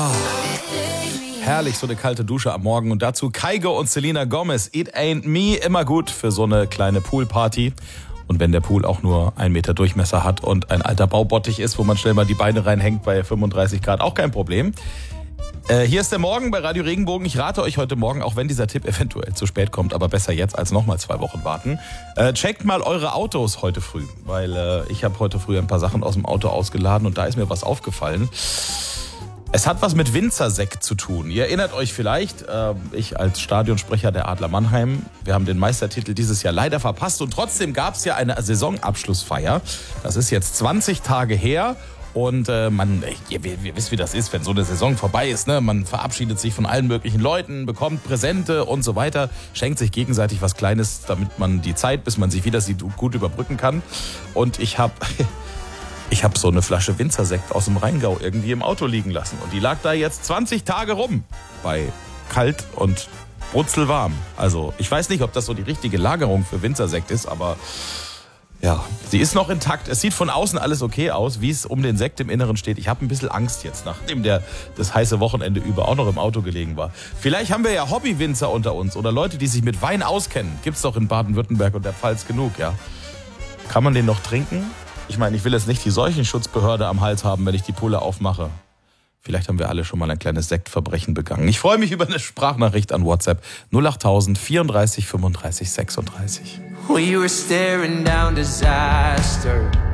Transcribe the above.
Herrlich, so eine kalte Dusche am Morgen. Und dazu Kygo und Selena Gomez. It ain't me. Immer gut für so eine kleine Poolparty. Und wenn der Pool auch nur 1 Meter Durchmesser hat und ein alter Baubottich ist, wo man schnell mal die Beine reinhängt bei 35 Grad, auch kein Problem. Hier ist der Morgen bei Radio Regenbogen. Ich rate euch heute Morgen, auch wenn dieser Tipp eventuell zu spät kommt, aber besser jetzt als nochmal 2 Wochen warten. Checkt mal eure Autos heute früh, weil ich habe heute früh ein paar Sachen aus dem Auto ausgeladen und da ist mir was aufgefallen. Es hat was mit Winzersekt zu tun. Ihr erinnert euch vielleicht, ich als Stadionsprecher der Adler Mannheim, wir haben den Meistertitel dieses Jahr leider verpasst und trotzdem gab es ja eine Saisonabschlussfeier. Das ist jetzt 20 Tage her. Und ihr wisst, wie das ist, wenn so eine Saison vorbei ist, ne? Man verabschiedet sich von allen möglichen Leuten, bekommt Präsente und so weiter, schenkt sich gegenseitig was Kleines, damit man die Zeit, bis man sich wieder sieht, gut überbrücken kann. Und ich habe so eine Flasche Winzersekt aus dem Rheingau irgendwie im Auto liegen lassen. Und die lag da jetzt 20 Tage rum, bei kalt und brutzelwarm. Also ich weiß nicht, ob das so die richtige Lagerung für Winzersekt ist, aber... ja, sie ist noch intakt. Es sieht von außen alles okay aus, wie es um den Sekt im Inneren steht. Ich habe ein bisschen Angst jetzt, nachdem das heiße Wochenende über auch noch im Auto gelegen war. Vielleicht haben wir ja Hobbywinzer unter uns oder Leute, die sich mit Wein auskennen. Gibt's doch in Baden-Württemberg und der Pfalz genug, ja. Kann man den noch trinken? Ich meine, ich will jetzt nicht die Seuchenschutzbehörde am Hals haben, wenn ich die Pulle aufmache. Vielleicht haben wir alle schon mal ein kleines Sektverbrechen begangen. Ich freue mich über eine Sprachnachricht an WhatsApp 08000 34 35 36. We were staring down disaster.